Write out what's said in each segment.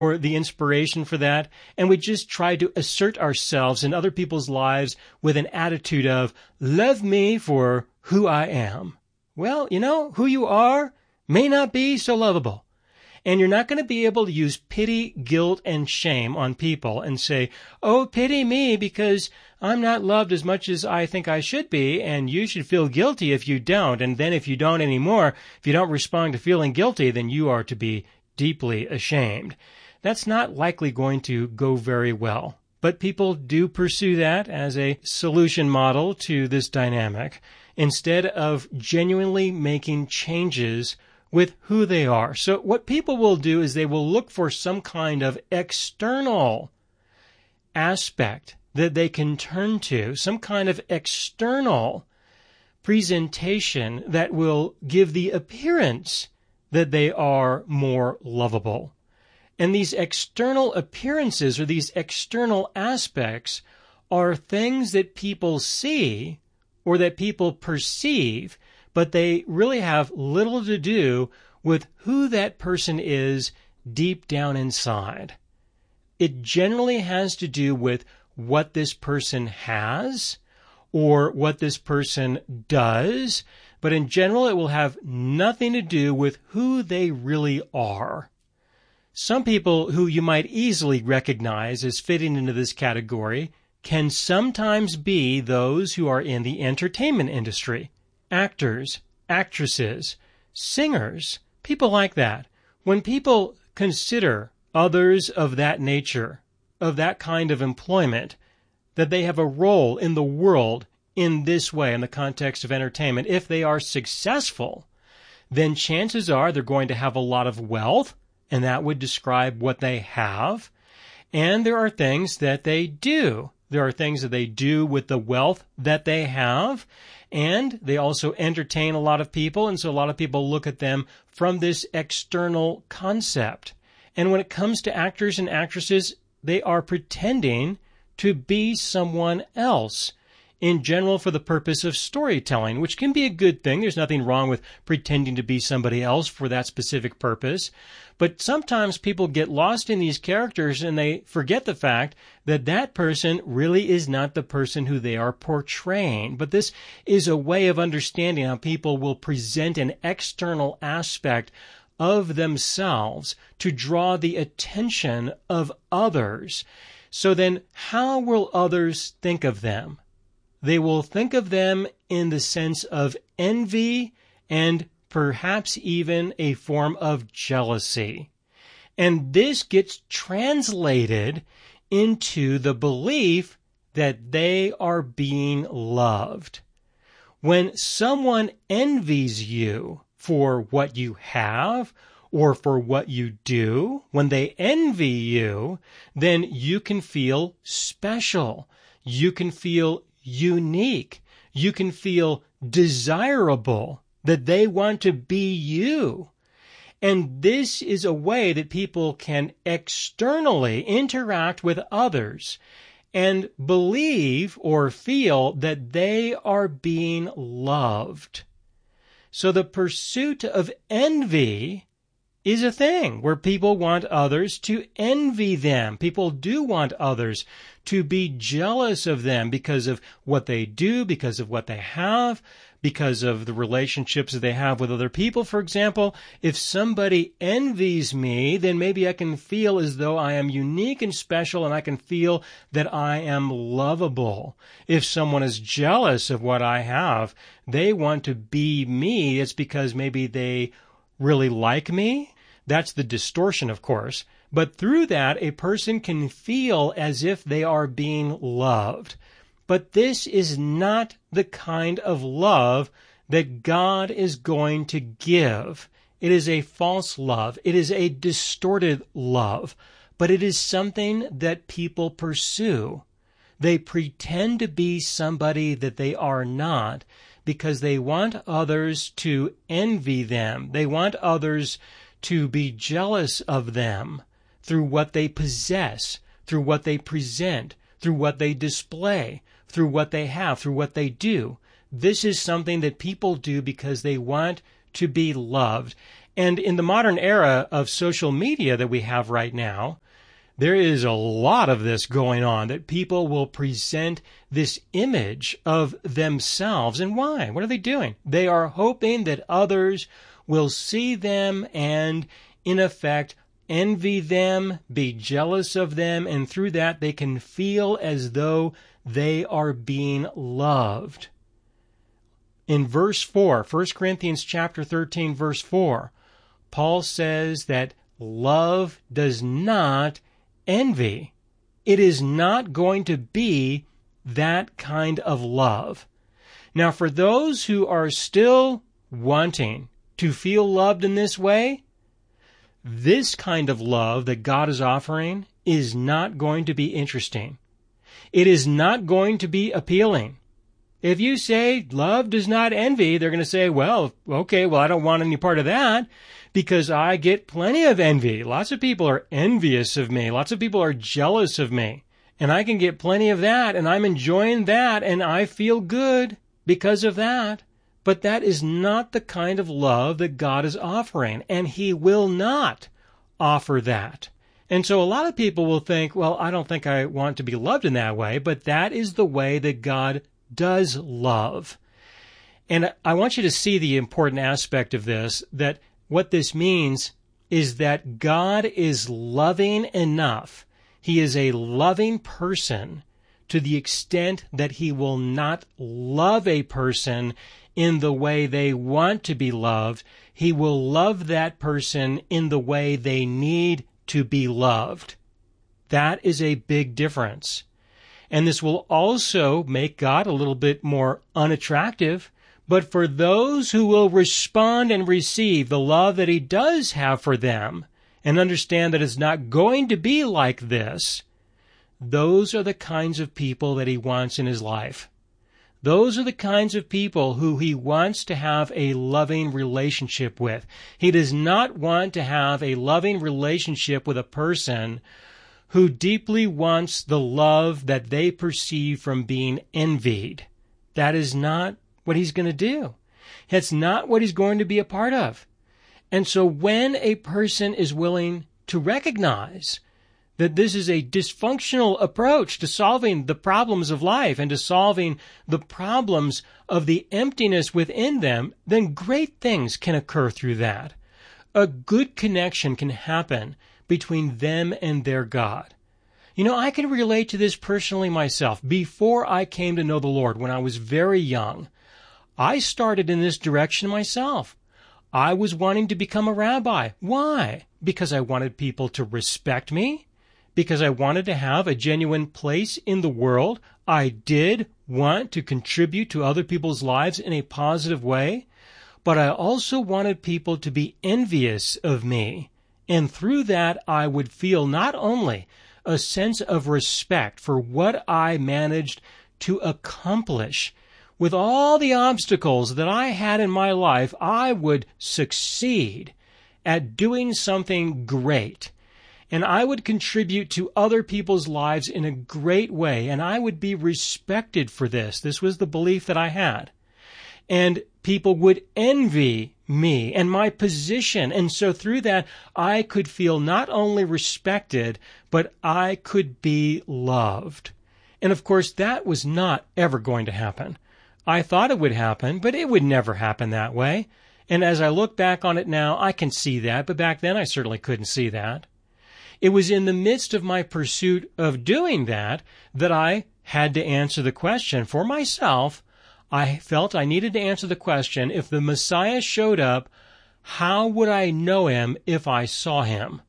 or the inspiration for that, and we just try to assert ourselves in other people's lives with an attitude of, love me for who I am. Well, who you are may not be so lovable. And you're not going to be able to use pity, guilt, and shame on people and say, oh, pity me because I'm not loved as much as I think I should be, and you should feel guilty if you don't. And then if you don't anymore, if you don't respond to feeling guilty, then you are to be deeply ashamed. That's not likely going to go very well. But people do pursue that as a solution model to this dynamic instead of genuinely making changes with who they are. So what people will do is they will look for some kind of external aspect that they can turn to, some kind of external presentation that will give the appearance that they are more lovable. And these external appearances or these external aspects are things that people see or that people perceive, but they really have little to do with who that person is deep down inside. It generally has to do with what this person has or what this person does, but in general it will have nothing to do with who they really are. Some people who you might easily recognize as fitting into this category can sometimes be those who are in the entertainment industry. Actors, actresses, singers, people like that. When people consider others of that nature, of that kind of employment, that they have a role in the world in this way, in the context of entertainment, if they are successful, then chances are they're going to have a lot of wealth, and that would describe what they have. And there are things that they do. There are things that they do with the wealth that they have, and they also entertain a lot of people, and so a lot of people look at them from this external concept. And when it comes to actors and actresses, they are pretending to be someone else, in general for the purpose of storytelling, which can be a good thing. There's nothing wrong with pretending to be somebody else for that specific purpose. But sometimes people get lost in these characters and they forget the fact that that person really is not the person who they are portraying. But this is a way of understanding how people will present an external aspect of themselves to draw the attention of others. So then how will others think of them? They will think of them in the sense of envy and perhaps even a form of jealousy. And this gets translated into the belief that they are being loved. When someone envies you for what you have or for what you do, when they envy you, then you can feel special. You can feel unique. You can feel desirable, that they want to be you. And this is a way that people can externally interact with others and believe or feel that they are being loved. So the pursuit of envy is a thing where people want others to envy them. People do want others to be jealous of them because of what they do, because of what they have, because of the relationships that they have with other people. For example, if somebody envies me, then maybe I can feel as though I am unique and special, and I can feel that I am lovable. If someone is jealous of what I have, they want to be me. It's because maybe they really like me. That's the distortion, of course. But through that, a person can feel as if they are being loved. But this is not the kind of love that God is going to give. It is a false love. It is a distorted love. But it is something that people pursue. They pretend to be somebody that they are not because they want others to envy them. They want others to be jealous of them through what they possess, through what they present, through what they display, through what they have, through what they do. This is something that people do because they want to be loved. And in the modern era of social media that we have right now, there is a lot of this going on, that people will present this image of themselves. And why? What are they doing? They are hoping that others will see them and, in effect, envy them, be jealous of them, and through that they can feel as though they are being loved. In verse 4, 1 Corinthians chapter 13, verse 4, Paul says that love does not envy. It is not going to be that kind of love. Now, for those who are still wanting to feel loved in this way, this kind of love that God is offering is not going to be interesting. It is not going to be appealing. If you say love does not envy, they're going to say, well, okay, well, I don't want any part of that because I get plenty of envy. Lots of people are envious of me. Lots of people are jealous of me. And I can get plenty of that, and I'm enjoying that, and I feel good because of that. But that is not the kind of love that God is offering, and He will not offer that. And so a lot of people will think, well, I don't think I want to be loved in that way, but that is the way that God does love. And I want you to see the important aspect of this, that what this means is that God is loving enough. He is a loving person to the extent that He will not love a person in the way they want to be loved. He will love that person in the way they need to be loved. That is a big difference. And this will also make God a little bit more unattractive. But for those who will respond and receive the love that He does have for them and understand that it's not going to be like this, those are the kinds of people that He wants in His life. Those are the kinds of people who He wants to have a loving relationship with. He does not want to have a loving relationship with a person who deeply wants the love that they perceive from being envied. That is not what He's going to do. That's not what He's going to be a part of. And so when a person is willing to recognize that this is a dysfunctional approach to solving the problems of life and to solving the problems of the emptiness within them, then great things can occur through that. A good connection can happen between them and their God. You know, I can relate to this personally myself. Before I came to know the Lord, when I was very young, I started in this direction myself. I was wanting to become a rabbi. Why? Because I wanted people to respect me. Because I wanted to have a genuine place in the world. I did want to contribute to other people's lives in a positive way. But I also wanted people to be envious of me. And through that, I would feel not only a sense of respect for what I managed to accomplish. With all the obstacles that I had in my life, I would succeed at doing something great. And I would contribute to other people's lives in a great way, and I would be respected for this. This was the belief that I had. And people would envy me and my position. And so through that, I could feel not only respected, but I could be loved. And of course, that was not ever going to happen. I thought it would happen, but it would never happen that way. And as I look back on it now, I can see that, but back then I certainly couldn't see that. It was in the midst of my pursuit of doing that I had to answer the question for myself. I felt I needed to answer the question, if the Messiah showed up, how would I know Him if I saw Him?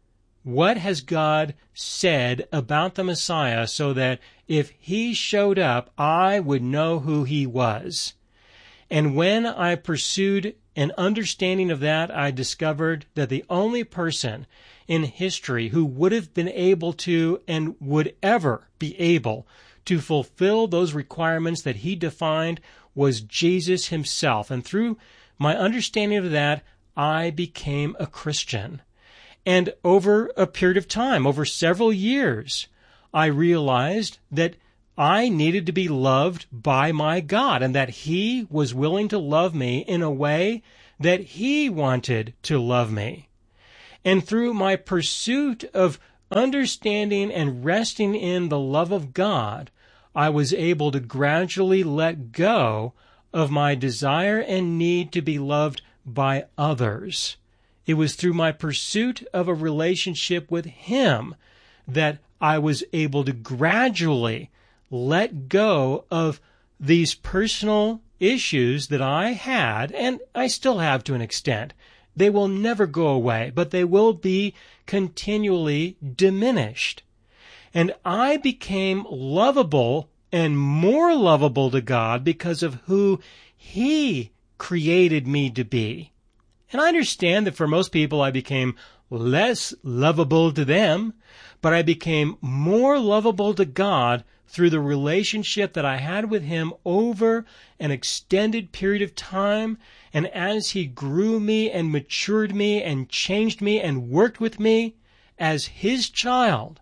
What has God said about the Messiah so that if He showed up, I would know who He was? And when I pursued an understanding of that, I discovered that the only person in history who would have been able to and would ever be able to fulfill those requirements that He defined was Jesus Himself. And through my understanding of that, I became a Christian. And over a period of time, over several years, I realized that I needed to be loved by my God and that He was willing to love me in a way that He wanted to love me. And through my pursuit of understanding and resting in the love of God, I was able to gradually let go of my desire and need to be loved by others. It was through my pursuit of a relationship with Him that I was able to gradually let go of these personal issues that I had, and I still have to an extent. They will never go away, but they will be continually diminished. And I became lovable and more lovable to God because of who He created me to be. And I understand that for most people I became less lovable to them, but I became more lovable to God through the relationship that I had with Him over an extended period of time. And as He grew me and matured me and changed me and worked with me as His child,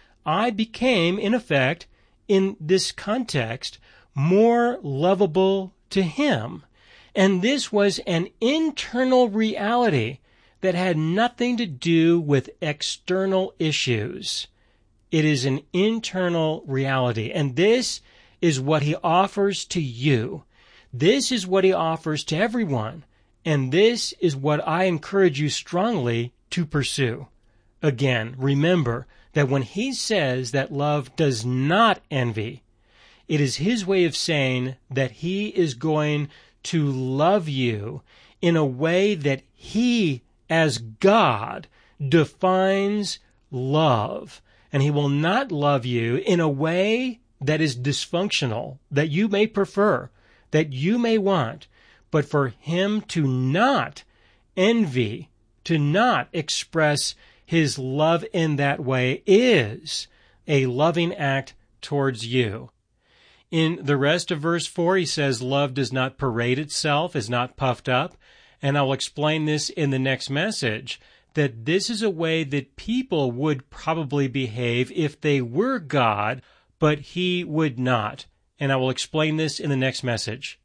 I became, in effect, in this context, more lovable to Him. And this was an internal reality that had nothing to do with external issues. It is an internal reality. And this is what He offers to you. This is what He offers to everyone. And this is what I encourage you strongly to pursue. Again, remember that when He says that love does not envy, it is His way of saying that He is going to love you in a way that He, as God, defines love. And He will not love you in a way that is dysfunctional, that you may prefer, that you may want, but for Him to not envy, to not express His love in that way is a loving act towards you. In the rest of verse 4, he says, love does not parade itself, is not puffed up. And I'll explain this in the next message, that this is a way that people would probably behave if they were God, but He would not. And I will explain this in the next message.